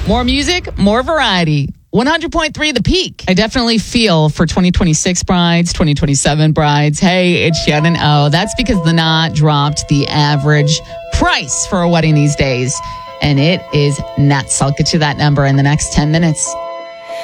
More music, more variety. 100.3 The Peak. I definitely feel for 2026 brides, 2027 brides. Hey, it's Shannon O. That's because the Knot dropped the average price for a wedding these days. And it is nuts. I'll get you that number in the next 10 minutes.